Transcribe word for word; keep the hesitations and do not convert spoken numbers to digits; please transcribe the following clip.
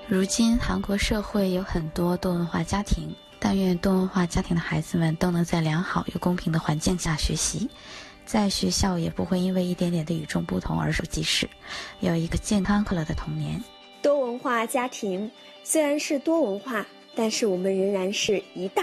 如今韩国社会有很多多文化家庭，但愿多文化家庭的孩子们都能在良好又公平的环境下学习，在学校也不会因为一点点的与众不同而受歧视，有一个健康快乐的童年。 多文化家庭虽然是多文化，但是我们仍然是一大